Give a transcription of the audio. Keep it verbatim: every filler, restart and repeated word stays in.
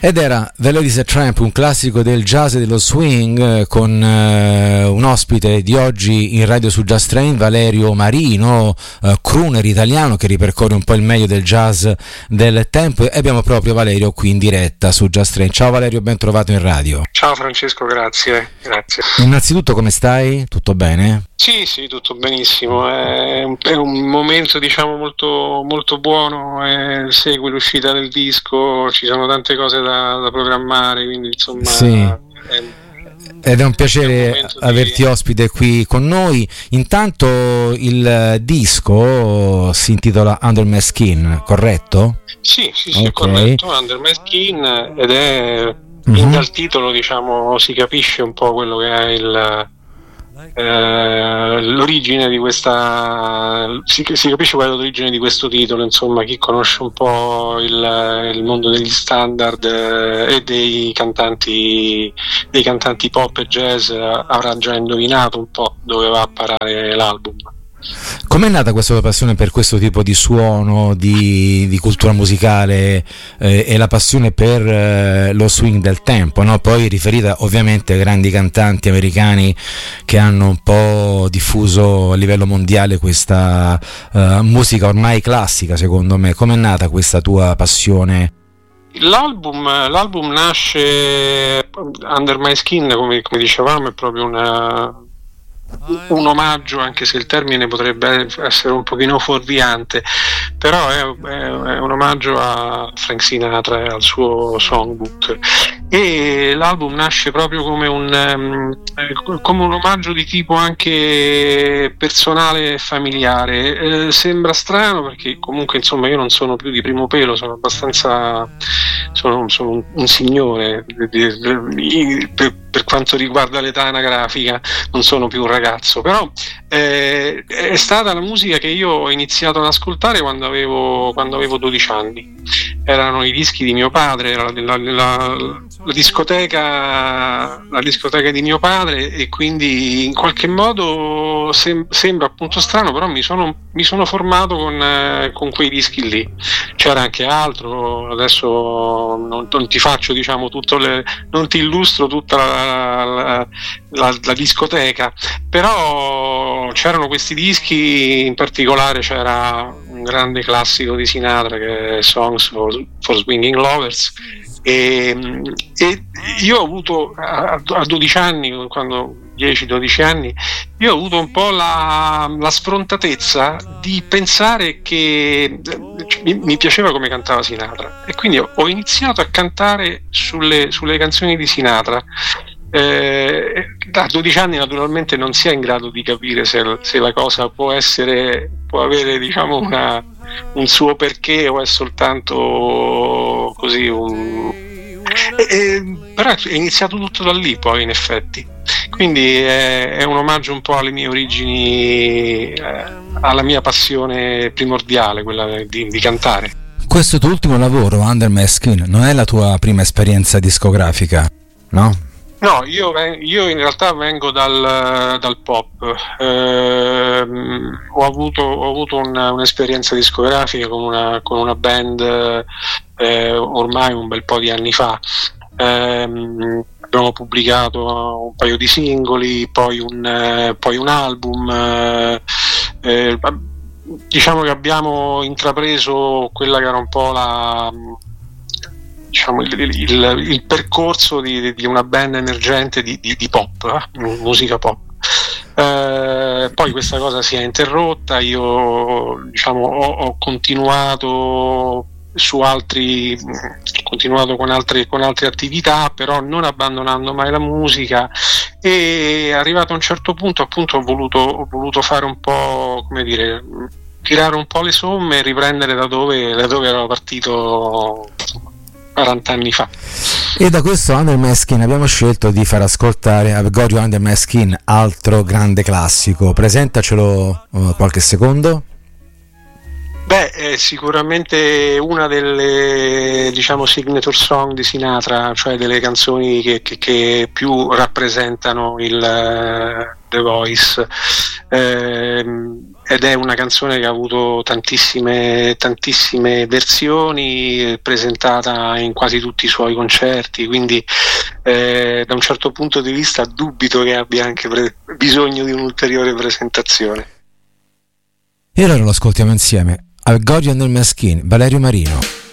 Ed era The Ladies and Tramp, un classico del jazz e dello swing, con eh, un ospite di oggi in radio su Jazz Train, Valerio Marino, eh, crooner italiano che ripercorre un po' il meglio del jazz del tempo, e abbiamo proprio Valerio qui in diretta su Jazz Train. Ciao Valerio, ben trovato in radio. Ciao Francesco, grazie, grazie. Innanzitutto come stai? Tutto bene? Sì, sì, tutto benissimo, è un, è un momento diciamo molto, molto buono, eh, segui l'uscita del disco, ci sono tante cose da, da programmare, quindi insomma sì. è, ed è un piacere è un averti di... ospite qui con noi. Intanto il disco si intitola Under My Skin, corretto? Sì, sì, sì, okay. Corretto, Under My Skin, ed è mm-hmm. in dal titolo diciamo si capisce un po' quello che è il Eh, l'origine di questa si, si capisce qual è l'origine di questo titolo, insomma chi conosce un po' il, il mondo degli standard eh, e dei cantanti dei cantanti pop e jazz eh, avrà già indovinato un po' dove va a parare l'album. Com'è nata questa tua passione per questo tipo di suono, di, di cultura musicale eh, e la passione per eh, lo swing del tempo, no? Poi riferita ovviamente ai grandi cantanti americani che hanno un po' diffuso a livello mondiale questa uh, musica ormai classica, secondo me. Com'è nata questa tua passione? L'album, l'album nasce Under My Skin, come, come dicevamo, è proprio una un omaggio, anche se il termine potrebbe essere un pochino fuorviante, però è, è, è un omaggio a Frank Sinatra e al suo songbook, e l'album nasce proprio come un um, come un omaggio di tipo anche personale e familiare. Eh, sembra strano perché comunque insomma io non sono più di primo pelo, sono abbastanza sono, sono un, un signore per, per quanto riguarda l'età anagrafica, non sono più un ragazzo, però eh, è stata la musica che io ho iniziato ad ascoltare quando avevo, quando avevo dodici anni. Erano i dischi di mio padre, la, la, la, la discoteca la discoteca di mio padre, e quindi in qualche modo sem- sembra appunto strano, però mi sono, mi sono formato con, eh, con quei dischi lì. C'era anche altro, adesso non, non ti faccio diciamo tutto le, non ti illustro tutta la, la, la, la discoteca, però c'erano questi dischi, in particolare c'era un grande classico di Sinatra che è Songs for, for Swinging Lovers, e, e io ho avuto a, a dodici anni, quando dieci dodici anni, io ho avuto un po' la, la sfrontatezza di pensare che mi, mi piaceva come cantava Sinatra, e quindi ho, ho iniziato a cantare sulle, sulle canzoni di Sinatra. Eh, a dodici anni naturalmente non si è in grado di capire se, se la cosa può essere, può avere diciamo una, un suo perché, o è soltanto così un... eh, eh, però è iniziato tutto da lì poi, in effetti, quindi è, è un omaggio un po' alle mie origini, eh, alla mia passione primordiale, quella di, di cantare. Questo tuo ultimo lavoro, Under My Skin, non è la tua prima esperienza discografica, no? No, io, io in realtà vengo dal, dal pop, eh, ho avuto, ho avuto una, un'esperienza discografica con una, con una band eh, ormai un bel po' di anni fa. Eh, abbiamo pubblicato un paio di singoli, poi un, eh, poi un album, eh, eh, diciamo che abbiamo intrapreso quella che era un po' la... diciamo il, il, il percorso di, di una band emergente di, di, di pop, eh? musica pop. Eh, poi questa cosa si è interrotta, io diciamo ho, ho continuato su altri ho continuato con altre, con altre attività, però non abbandonando mai la musica, e arrivato a un certo punto appunto ho voluto, ho voluto fare un po', come dire, tirare un po' le somme e riprendere da dove, da dove ero partito quaranta anni fa. E da questo Under My Skin abbiamo scelto di far ascoltare I've Got You Under My Skin, altro grande classico. Presentacelo uh, qualche secondo. Beh, è sicuramente una delle, diciamo, signature song di Sinatra, cioè delle canzoni che, che, che più rappresentano il uh, The Voice. Eh, ed è una canzone che ha avuto tantissime, tantissime versioni, presentata in quasi tutti i suoi concerti, quindi eh, da un certo punto di vista dubito che abbia anche pre- bisogno di un'ulteriore presentazione. E allora lo ascoltiamo insieme. I've Got You Under My Skin, Valerio Marino.